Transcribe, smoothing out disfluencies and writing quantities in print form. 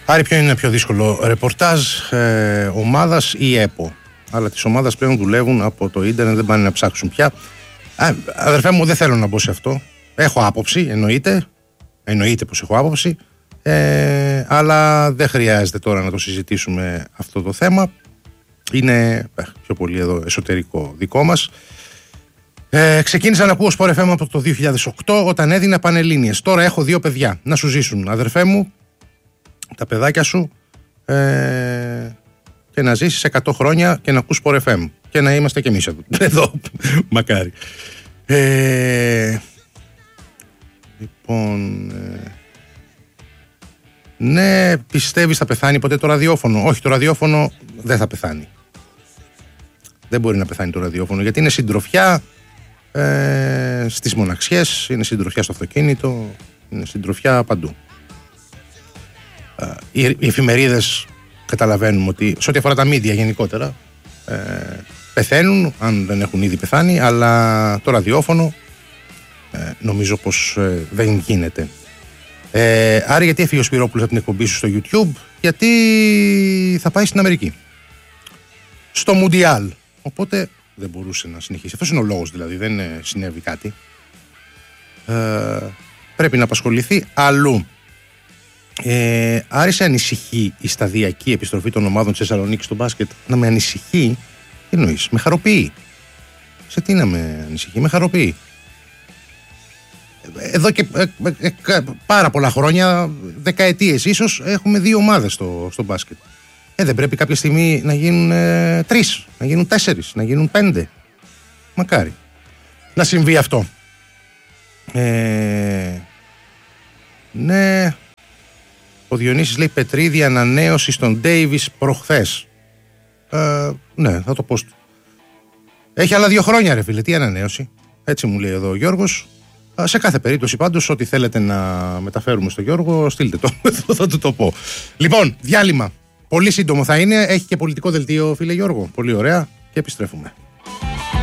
Άρη, ποιο είναι πιο δύσκολο, ρεπορτάζ ομάδας ή ΕΠΟ? Αλλά της ομάδας πλέον δουλεύουν από το ίντερνετ, δεν πάνε να ψάξουν πια. Αδερφέ μου, δεν θέλω να μπω σε αυτό. Έχω άποψη, εννοείται πως έχω άποψη, αλλά δεν χρειάζεται τώρα να το συζητήσουμε αυτό το θέμα. Είναι πιο πολύ εδώ εσωτερικό δικό μας. Ξεκίνησα να ακούω Sport FM από το 2008 όταν έδινα Πανελλήνιες. Τώρα έχω 2 παιδιά. Να σου ζήσουν, αδερφέ μου, τα παιδάκια σου, και να ζήσεις 100 χρόνια και να ακούς Sport FM και να είμαστε κι εμείς εδώ. Μακάρι. Λοιπόν, ναι, πιστεύεις θα πεθάνει ποτέ το ραδιόφωνο? Όχι, το ραδιόφωνο δεν θα πεθάνει. Δεν μπορεί να πεθάνει το ραδιόφωνο, γιατί είναι συντροφιά στις μοναξιές, είναι συντροφιά στο αυτοκίνητο, είναι συντροφιά παντού. Οι εφημερίδες καταλαβαίνουμε ότι σε ό,τι αφορά τα μίντια γενικότερα πεθαίνουν, αν δεν έχουν ήδη πεθάνει, αλλά το ραδιόφωνο νομίζω πως δεν γίνεται. Άρα γιατί έφυγε ο Σπυρόπουλος από την εκπομπή σου στο YouTube? Γιατί θα πάει στην Αμερική, στο Μουντιάλ, οπότε δεν μπορούσε να συνεχίσει. Αυτός είναι ο λόγος, δηλαδή δεν συνέβη κάτι. Πρέπει να απασχοληθεί αλλού. Άρη, σε ανησυχεί η σταδιακή επιστροφή των ομάδων της Θεσσαλονίκης στο μπάσκετ? Να με ανησυχεί? Τι εννοείς? Με χαροποιεί. Σε τι να με ανησυχεί? Με χαροποιεί. Εδώ και πάρα πολλά χρόνια, δεκαετίες ίσως, έχουμε 2 ομάδες στο μπάσκετ. Δεν πρέπει κάποια στιγμή να γίνουν 3, να γίνουν 4, να γίνουν 5? Μακάρι να συμβεί αυτό. Ναι. Ο Διονύσης λέει Πετρίδη ανανέωση στον Ντέιβις προχθές. Ναι, θα το πω. Έχει άλλα 2 χρόνια ρε φίλε, τι ανανέωση? Έτσι μου λέει εδώ ο Γιώργος. Σε κάθε περίπτωση πάντως, ό,τι θέλετε να μεταφέρουμε στο Γιώργο, στείλτε το, θα του το πω. Λοιπόν, διάλειμμα. Πολύ σύντομο θα είναι, έχει και πολιτικό δελτίο φίλε Γιώργο. Πολύ ωραία και επιστρέφουμε.